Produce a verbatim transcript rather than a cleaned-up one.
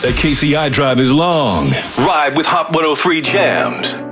That K C I drive is long. Ride with Hot one oh three Jams.